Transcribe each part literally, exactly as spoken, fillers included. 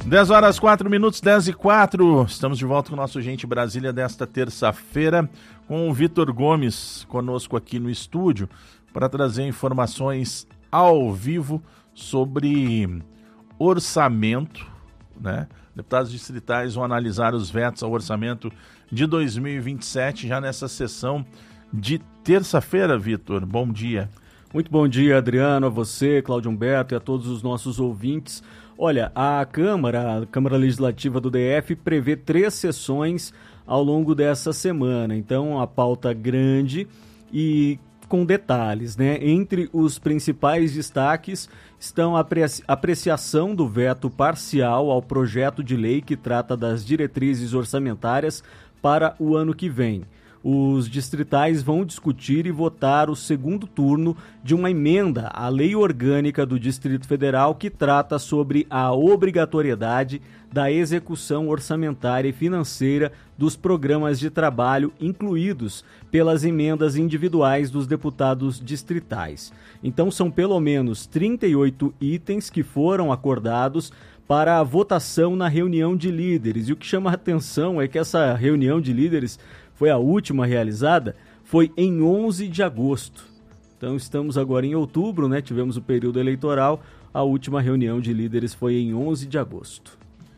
dez horas, quatro minutos, dez e quatro. Estamos de volta com o nosso Gente Brasília desta terça-feira, com o Vitor Gomes conosco aqui no estúdio para trazer informações ao vivo sobre orçamento, né? Deputados distritais vão analisar os vetos ao orçamento de dois mil e vinte e sete já nessa sessão de terça-feira, Vitor. Bom dia. Muito bom dia, Adriano, a você, Cláudio Humberto e a todos os nossos ouvintes. Olha, a Câmara, a Câmara Legislativa do D F prevê três sessões ao longo dessa semana. Então, a pauta grande e com detalhes, né? Entre os principais destaques estão a apreciação do veto parcial ao projeto de lei que trata das diretrizes orçamentárias para o ano que vem. Os distritais vão discutir e votar o segundo turno de uma emenda à Lei Orgânica do Distrito Federal que trata sobre a obrigatoriedade da execução orçamentária e financeira dos programas de trabalho incluídos pelas emendas individuais dos deputados distritais. Então, são pelo menos trinta e oito itens que foram acordados para a votação na reunião de líderes. E o que chama a atenção é que essa reunião de líderes foi a última realizada, foi em onze de agosto. Então estamos agora em outubro, né? Tivemos o período eleitoral, a última reunião de líderes foi em onze de agosto.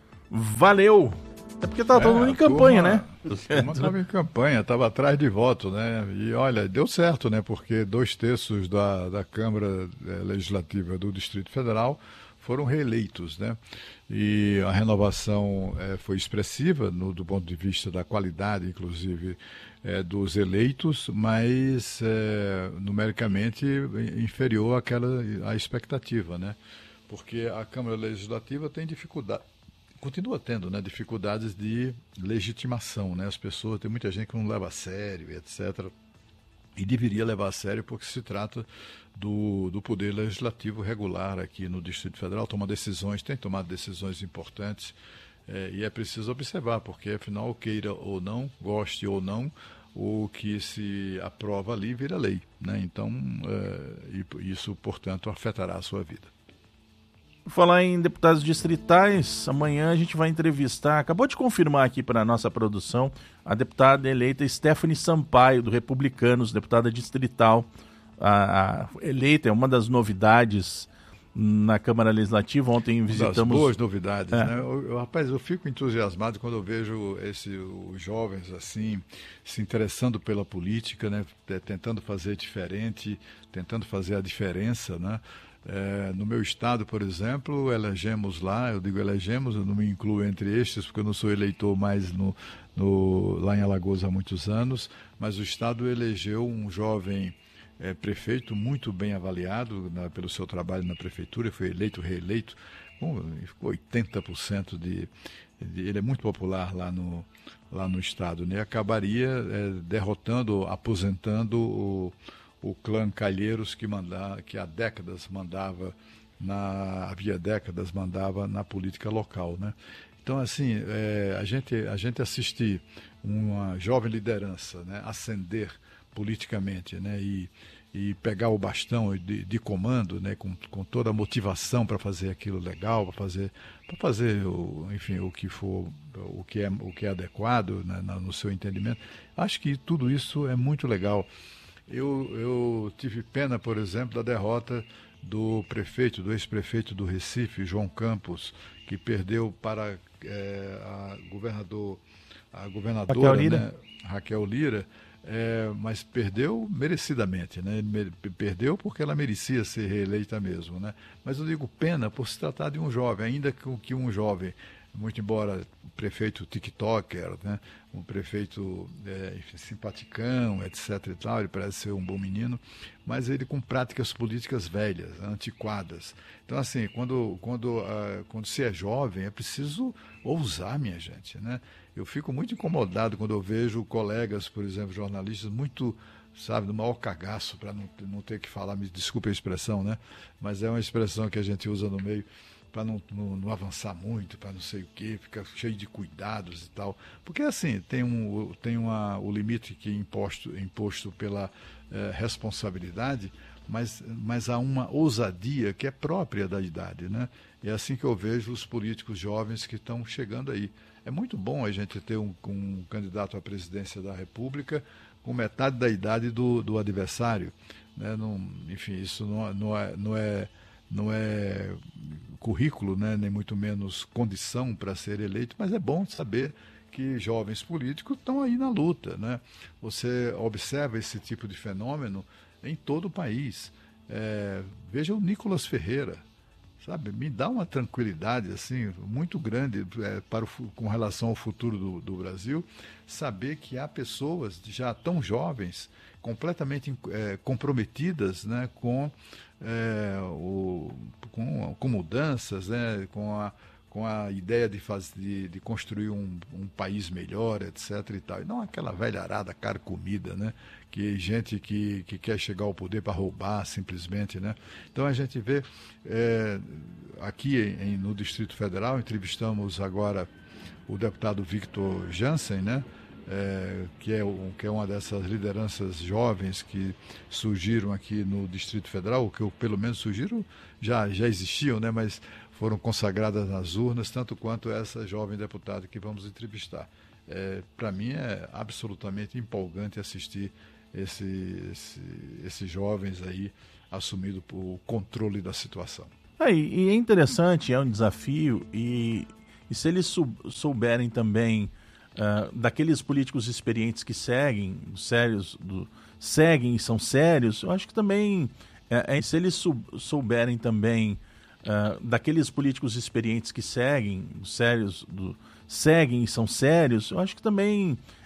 Valeu! É porque estava é, todo mundo em campanha, turma, né? A turma estava em campanha, estava atrás de voto, né? E olha, deu certo, né? Porque dois terços da, da Câmara Legislativa do Distrito Federal foram reeleitos, né? E a renovação é, foi expressiva no, do ponto de vista da qualidade, inclusive, é, dos eleitos, mas é, numericamente inferior àquela à expectativa, né? Porque a Câmara Legislativa tem dificuldade, continua tendo, né, dificuldades de legitimação, né? As pessoas, tem muita gente que não leva a sério, etcétera. E deveria levar a sério porque se trata do, do poder legislativo regular aqui no Distrito Federal, toma decisões, tem tomado decisões importantes é, e é preciso observar, porque afinal, queira ou não, goste ou não, o que se aprova ali vira lei, né? Então, é, isso, portanto, afetará a sua vida. Falar em deputados distritais, amanhã a gente vai entrevistar, acabou de confirmar aqui para a nossa produção, a deputada eleita Stephanie Sampaio, do Republicanos, deputada distrital, a, a, eleita, é uma das novidades na Câmara Legislativa. Ontem visitamos... Das boas novidades, é. né? Eu, eu, rapaz, eu fico entusiasmado quando eu vejo esse, os jovens assim, se interessando pela política, né? Tentando fazer diferente, tentando fazer a diferença, né? É, no meu estado, por exemplo, elegemos lá, eu digo elegemos, eu não me incluo entre estes, porque eu não sou eleitor mais no, no, lá em Alagoas há muitos anos, mas o estado elegeu um jovem é, prefeito muito bem avaliado na, pelo seu trabalho na prefeitura, foi eleito, reeleito, com oitenta por cento de, de... Ele é muito popular lá no, lá no estado, né? Acabaria é, derrotando, aposentando o o clã Calheiros que, mandava, que há décadas mandava, na, havia décadas mandava na política local, né? Então, assim, é, a, gente, a gente assistir uma jovem liderança, né, ascender politicamente, né, e, e pegar o bastão de, de comando, né, com, com toda a motivação para fazer aquilo legal, para fazer, para fazer o, enfim, o que for, o que é, o que é adequado, né, no seu entendimento, acho que tudo isso é muito legal. Eu, eu tive pena, por exemplo, da derrota do prefeito, do ex-prefeito do Recife, João Campos, que perdeu para é, a, governador, a governadora Raquel Lira, né, Raquel Lira é, mas perdeu merecidamente, né? Ele perdeu porque ela merecia ser reeleita mesmo, né? Mas eu digo pena por se tratar de um jovem, ainda que, que um jovem, muito embora o prefeito tiktoker, né, um prefeito é, enfim, simpaticão, etc e tal, ele parece ser um bom menino, mas ele com práticas políticas velhas, antiquadas. Então, assim, quando, quando, uh, quando se é jovem, é preciso ousar, minha gente, né? Eu fico muito incomodado quando eu vejo colegas, por exemplo, jornalistas, muito, sabe, do maior cagaço, para não, não ter que falar, me desculpe a expressão, né? Mas é uma expressão que a gente usa no meio, para não, não, não avançar muito, para não sei o quê, ficar cheio de cuidados e tal. Porque, assim, tem, um, tem uma, o limite que é imposto, imposto pela eh, responsabilidade, mas, mas há uma ousadia que é própria da idade, né? E é assim que eu vejo os políticos jovens que estão chegando aí. É muito bom a gente ter um, um candidato à presidência da República com metade da idade do, do adversário, né? Não, enfim, isso não, não, é, não, é, não é currículo, né? Nem muito menos condição para ser eleito, mas é bom saber que jovens políticos estão aí na luta, né? Você observa esse tipo de fenômeno em todo o país. É, veja o Nicolas Ferreira, sabe? Me dá uma tranquilidade assim muito grande é, para o, com relação ao futuro do, do Brasil, saber que há pessoas já tão jovens, completamente é, comprometidas, né, com, é, o, com, com mudanças, né, com a com a ideia de, faz, de, de construir um, um país melhor, etc. e tal. E não aquela velha arada carcomida, né? Que gente que, que quer chegar ao poder para roubar, simplesmente, né? Então a gente vê é, aqui em, no Distrito Federal, entrevistamos agora o deputado Victor Jansen, né? É, que, é o, que é uma dessas lideranças jovens que surgiram aqui no Distrito Federal, ou que eu, pelo menos surgiram, já, já existiam, né? Mas foram consagradas nas urnas, tanto quanto essa jovem deputada que vamos entrevistar. É, para mim é absolutamente empolgante assistir esse, esse, esses jovens aí assumindo o controle da situação. É, e é interessante, é um desafio, e, e se eles souberem também uh, daqueles políticos experientes que seguem, sérios, do, seguem e são sérios, eu acho que também, é, é, se eles souberem também Uh, daqueles políticos experientes que seguem, sérios, do, seguem e são sérios, eu acho que também